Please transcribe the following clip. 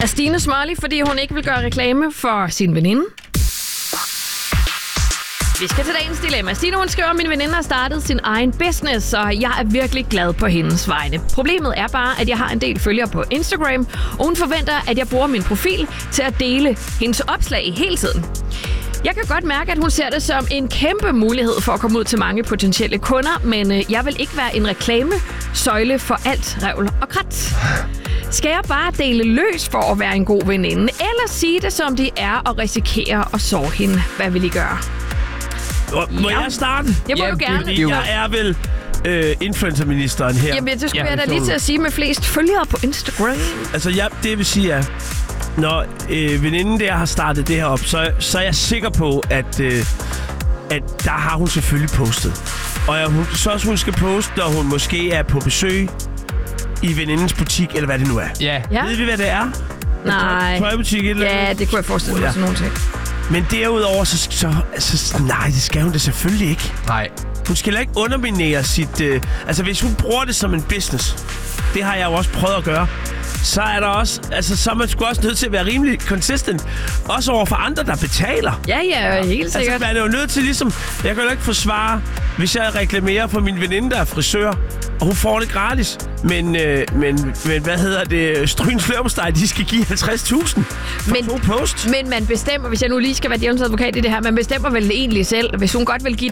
Er Stine smålig, fordi hun ikke vil gøre reklame for sin veninde? Vi skal til dagens dilemma. Stine, hun skriver, at min veninde har startet sin egen business, og jeg er virkelig glad på hendes vegne. Problemet er bare, at jeg har en del følgere på Instagram, og hun forventer, at jeg bruger min profil til at dele hendes opslag hele tiden. Jeg kan godt mærke, at hun ser det som en kæmpe mulighed for at komme ud til mange potentielle kunder, men jeg vil ikke være en reklamesøjle for alt revl og krat. Skal jeg bare dele løs for at være en god veninde, eller sige det som det er og risikere at såre hende? Hvad vil I gøre? Må jeg starte? Det må du gerne. Jeg er vel influencerministeren her. Jamen, det skulle jeg da lige til at sige med flest følgere på Instagram. Altså, det vil sige, at når veninden der har startet det her op, så er jeg sikker på, at der har hun selvfølgelig postet. Og hun skal poste, når hun måske er på besøg i venindens butik, eller hvad det nu er. Ja. Ved vi, hvad det er? Nej. Tøjbutik eller Ja, det kunne jeg forestille mig sådan nogle ting. Men derudover, så nej, det skal hun da selvfølgelig ikke. Nej. Hun skal ikke underminere sit... altså, hvis hun bruger det som en business, det har jeg jo også prøvet at gøre, så er der også... Altså, så er man sgu også nødt til at være rimelig consistent. Også over for andre, der betaler. Ja, helt sikkert. Altså, man er jo nødt til ligesom... Jeg kan jo ikke forsvare, hvis jeg reklamerer for min veninde, der er frisør, og hun får det gratis. Men hvad hedder det? Strygens Leverpostej, de skal give 50.000 for to post. Men man bestemmer, hvis jeg nu lige skal være djævelens advokat i det her, man bestemmer vel egentlig selv, hvis hun godt vil give